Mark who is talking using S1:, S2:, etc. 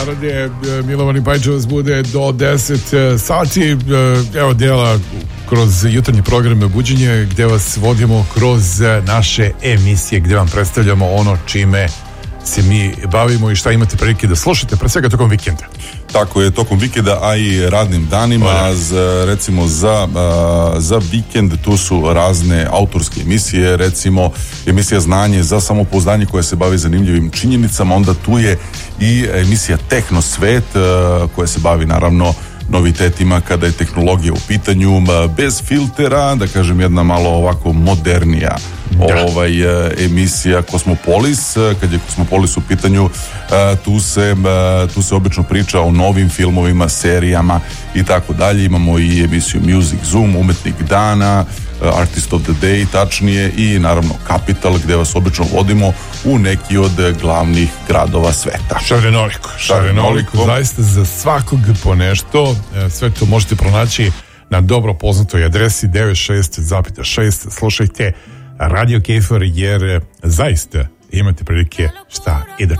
S1: narode, Milovan Pajče vas bude do 10 sati. Evo dela kroz jutarnji program Buđenje, gde vas vodimo kroz naše emisije, gde vam predstavljamo ono čime se mi bavimo i šta imate prilike da slušate, pre svega tokom vikenda.
S2: Tako je, tokom vikenda, a i radnim danima. Recimo za vikend tu su razne autorske emisije, recimo emisija Znanje za samopouzdanje koja se bavi zanimljivim činjenicama, onda tu je i emisija Tehno svet koja se bavi naravno novitetima kada je tehnologija u pitanju, bez filtera, da kažem jedna malo ovako modernija emisija Kosmopolis. Kad je Kosmopolis u pitanju, tu se obično priča o novim filmovima, serijama i tako dalje. Imamo i emisiju Music Zoom, Umetnik dana, Artist of the Day tačnije, i naravno Capital, gde vas obično vodimo u neki od glavnih gradova sveta.
S1: Šarenoliko, zaista za svakog po nešto. Sve to možete pronaći na dobro poznatoj adresi 96,6. Slušajte Radio Kejfer, jer zaista imate prilike šta i da